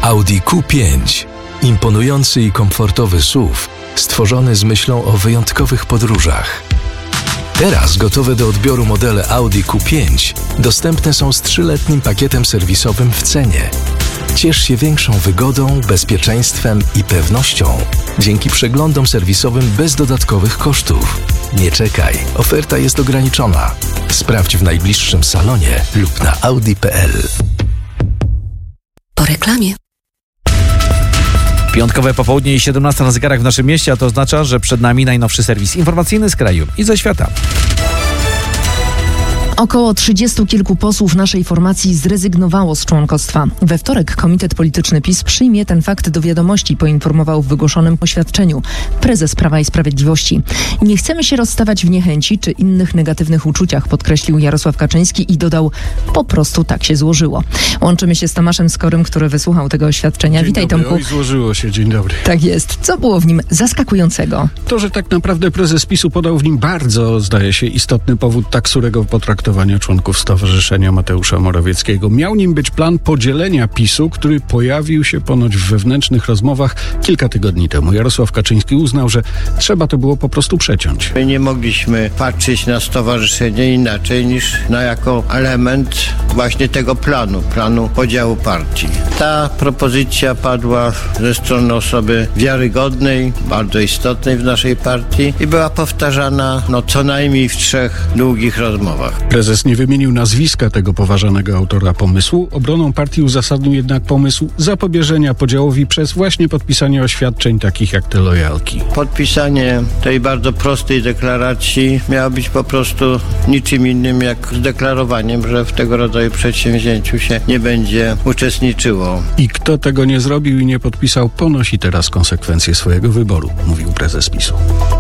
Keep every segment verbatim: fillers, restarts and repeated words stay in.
Audi Q pięć. Imponujący i komfortowy S U V, stworzony z myślą o wyjątkowych podróżach. Teraz gotowe do odbioru modele Audi Q pięć dostępne są z trzyletnim pakietem serwisowym w cenie. Ciesz się większą wygodą, bezpieczeństwem i pewnością dzięki przeglądom serwisowym bez dodatkowych kosztów. Nie czekaj, oferta jest ograniczona. Sprawdź w najbliższym salonie lub na audi kropka p l. Po reklamie. Piątkowe popołudnie i siedemnasta na zegarach w naszym mieście, a to oznacza, że przed nami najnowszy serwis informacyjny z kraju i ze świata. Około trzydziestu kilku posłów naszej formacji zrezygnowało z członkostwa. We wtorek Komitet Polityczny PiS przyjmie ten fakt do wiadomości, poinformował w wygłoszonym oświadczeniu prezes Prawa i Sprawiedliwości. Nie chcemy się rozstawać w niechęci czy innych negatywnych uczuciach, podkreślił Jarosław Kaczyński i dodał, po prostu tak się złożyło. Łączymy się z Tomaszem Skorym, który wysłuchał tego oświadczenia. Dzień Witaj, dobry. Tomku. Oj, złożyło się, dzień dobry. Tak jest. Co było w nim zaskakującego? To, że tak naprawdę prezes PiSu podał w nim bardzo, zdaje się, istotny powód tak surego potraktowania członków Stowarzyszenia Mateusza Morawieckiego. Miał nim być plan podzielenia PiSu, który pojawił się ponoć w wewnętrznych rozmowach kilka tygodni temu. Jarosław Kaczyński uznał, że trzeba to było po prostu przeciąć. My nie mogliśmy patrzeć na stowarzyszenie inaczej niż na jako element właśnie tego planu, planu podziału partii. Ta propozycja padła ze strony osoby wiarygodnej, bardzo istotnej w naszej partii i była powtarzana no, co najmniej w trzech długich rozmowach. Prezes nie wymienił nazwiska tego poważanego autora pomysłu. Obroną partii uzasadnił jednak pomysł zapobieżenia podziałowi przez właśnie podpisanie oświadczeń takich jak te lojalki. Podpisanie tej bardzo prostej deklaracji miało być po prostu niczym innym jak zdeklarowaniem, że w tego rodzaju przedsięwzięciu się nie będzie uczestniczyło. I kto tego nie zrobił i nie podpisał, ponosi teraz konsekwencje swojego wyboru, mówił prezes PiSu.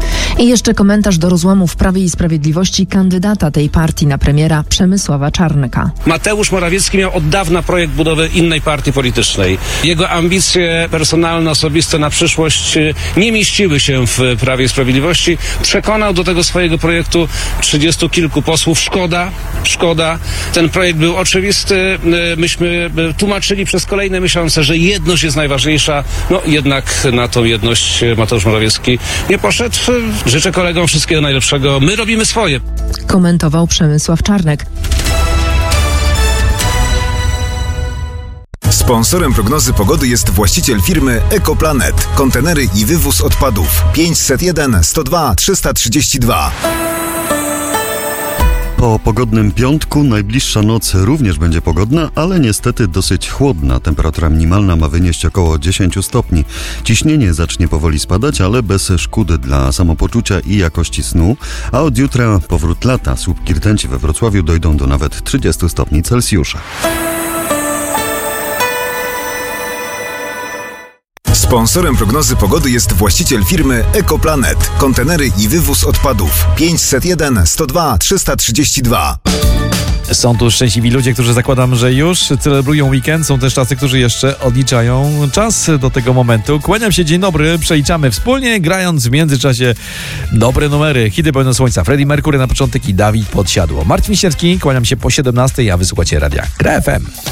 I jeszcze komentarz do rozłamu w Prawie i Sprawiedliwości kandydata tej partii na premiera Przemysława Czarnka. Mateusz Morawiecki miał od dawna projekt budowy innej partii politycznej. Jego ambicje personalne, osobiste na przyszłość nie mieściły się w Prawie i Sprawiedliwości. Przekonał do tego swojego projektu trzydziestu kilku posłów. Szkoda, szkoda. Ten projekt był oczywisty. Myśmy tłumaczyli przez kolejne miesiące, że jedność jest najważniejsza. No jednak na tą jedność Mateusz Morawiecki nie poszedł. Życzę kolegom wszystkiego najlepszego. My robimy swoje. Komentował Przemysław Czarnek. Sponsorem prognozy pogody jest właściciel firmy Ekoplanet. Kontenery i wywóz odpadów. pięćset jeden sto dwa trzysta trzydzieści dwa. Po pogodnym piątku najbliższa noc również będzie pogodna, ale niestety dosyć chłodna. Temperatura minimalna ma wynieść około dziesięć stopni. Ciśnienie zacznie powoli spadać, ale bez szkód dla samopoczucia i jakości snu. A od jutra powrót lata. Słupki rtęci we Wrocławiu dojdą do nawet trzydziestu stopni Celsjusza. Sponsorem prognozy pogody jest właściciel firmy Ekoplanet. Kontenery i wywóz odpadów. pięćset jeden sto dwa trzysta trzydzieści dwa. Są tu szczęśliwi ludzie, którzy zakładam, że już celebrują weekend. Są też tacy, którzy jeszcze odliczają czas do tego momentu. Kłaniam się, dzień dobry, przeliczamy wspólnie, grając w międzyczasie dobre numery. Hity pełne słońca. Freddie Mercury na początek i Dawid Podsiadło. Marcin Sierski, kłaniam się po siedemnastej, a wysłuchacie radia Gra F M.